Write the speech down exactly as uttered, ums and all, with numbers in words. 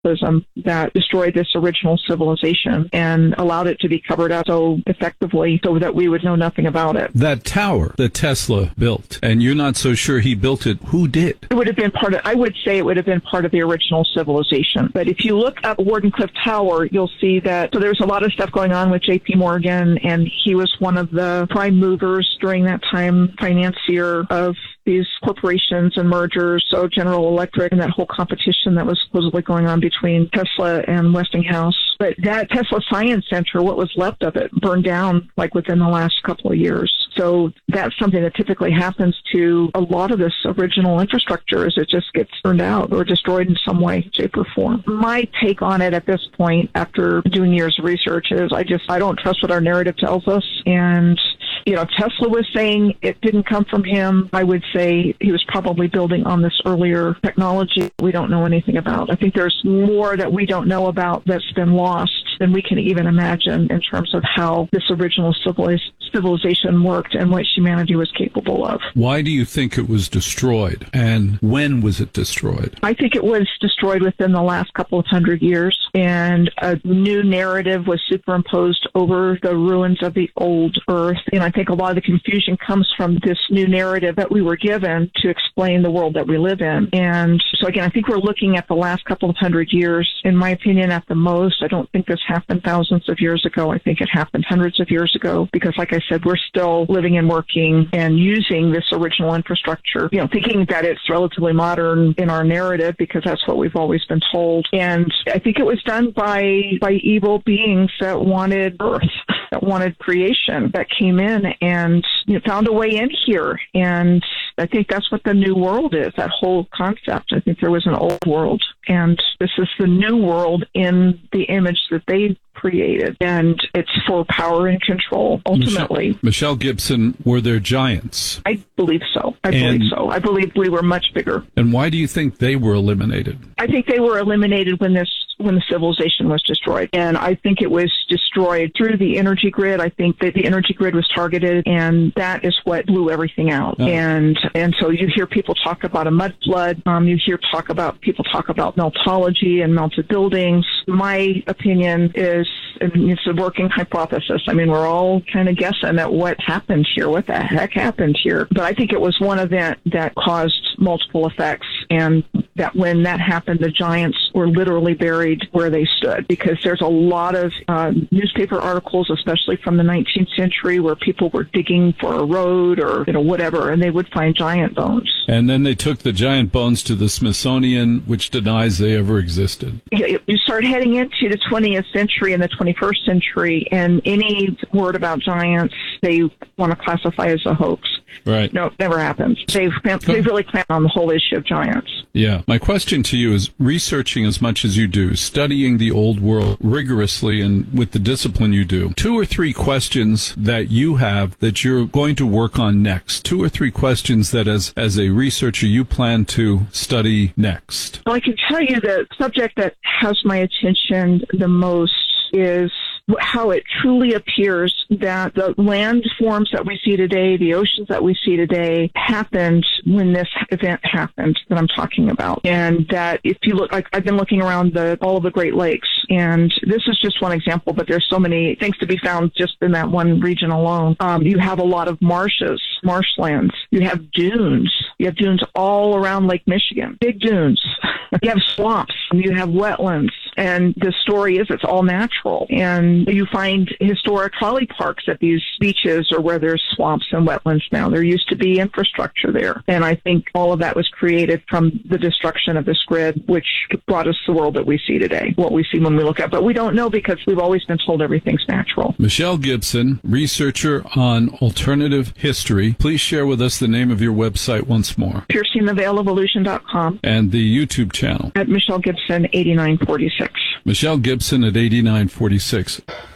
cataclysm that destroyed this original civilization and allowed it to be covered up so effectively so that we would know nothing about it. That tower that Tesla built, and you're not so sure he built it, who did? It would have been part of, I would say it would have been part of the original civilization. But if you look up Wardenclyffe Tower, you'll see that, so there's a lot of stuff going on with J P Morgan, and he was one of the prime movers during that time, financier of these corporations and mergers, so General Electric and that whole competition that was supposedly going on between Tesla and Westinghouse. But that Tesla Science Center, what was left of it, burned down like within the last couple of years. So that's something that typically happens to a lot of this original infrastructure, is it just gets burned out or destroyed in some way, shape, or form. My take on it at this point, after doing years of research, is I just I don't trust what our narrative tells us. And you know, Tesla was saying it didn't come from him. I would say he was probably building on this earlier technology we don't know anything about. I think there's more that we don't know about that's been lost than we can even imagine in terms of how this original civilization worked and what humanity was capable of. Why do you think it was destroyed, and when was it destroyed? I think it was destroyed within the last couple of hundred years, and a new narrative was superimposed over the ruins of the old Earth. And I think a lot of the confusion comes from this new narrative that we were given to explain the world that we live in. And so again, I think we're looking at the last couple of hundred years. In my opinion, at the most, I don't think this happened thousands of years ago. I think it happened hundreds of years ago, because like I said, we're still living and working and using this original infrastructure, you know, thinking that it's relatively modern in our narrative, because that's what we've always been told. And I think it was done by, by evil beings that wanted Earth, that wanted creation, that came in and you know, found a way in here. And I think that's what the new world is, that whole concept. I think there was an old world, and this is the new world in the image that they created, and it's for power and control, ultimately. Michelle, Michelle Gibson, were there giants? I believe so. I and, believe so. I believe we were much bigger. And why do you think they were eliminated? I think they were eliminated when this when the civilization was destroyed. And I think it was destroyed through the energy grid. I think that the energy grid was targeted, and that is what blew everything out. Oh. And and so you hear people talk about a mud flood. Um, you hear talk about people talk about meltology and melted buildings. My opinion is, and it's a working hypothesis. I mean, we're all kind of guessing at what happened here, what the heck happened here. But I think it was one event that caused multiple effects, and that when that happened, the giants were literally buried where they stood, because there's a lot of uh, newspaper articles, especially from the nineteenth century, where people were digging for a road or, you know, whatever, and they would find giant bones. And then they took the giant bones to the Smithsonian, which denies they ever existed. You start heading into the twentieth century and the twenty-first century, and any word about giants, they want to classify as a hoax. Right. No, it never happened. They've, they've really clamped on the whole issue of giants. Yeah. My question to you is, researching as much as you do, studying the old world rigorously and with the discipline you do, two or three questions that you have that you're going to work on next, two or three questions that as, as a researcher you plan to study next. Well, I can tell you the subject that has my attention the most is how it truly appears that the landforms that we see today, the oceans that we see today, happened when this event happened that I'm talking about. And that if you look, like I've been looking around the all of the Great Lakes, and this is just one example, but there's so many things to be found just in that one region alone. Um, you have a lot of marshes, marshlands. You have dunes. You have dunes all around Lake Michigan, big dunes. You have swamps, and you have wetlands. And the story is it's all natural. And you find historic trolley parks at these beaches, or where there's swamps and wetlands now. There used to be infrastructure there. And I think all of that was created from the destruction of this grid, which brought us the world that we see today, what we see when we look at. But we don't know, because we've always been told everything's natural. Michelle Gibson, researcher on alternative history. Please share with us the name of your website once more. piercing the veil of illusion dot com. And the YouTube channel. At Michelle Gibson eighty-nine forty-six. Michelle Gibson at eighty-nine forty-six.